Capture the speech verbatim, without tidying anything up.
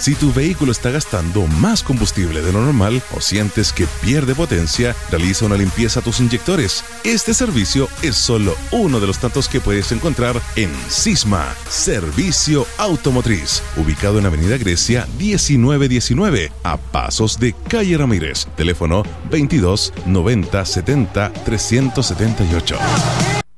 Si tu vehículo está gastando más combustible de lo normal o sientes que pierde potencia, realiza una limpieza a tus inyectores. Este servicio es solo uno de los tantos que puedes encontrar en Sisma, Servicio Automotriz, ubicado en Avenida Grecia diecinueve diecinueve, a pasos de Calle Ramírez. Teléfono veintidós noventa setenta trescientos setenta y ocho.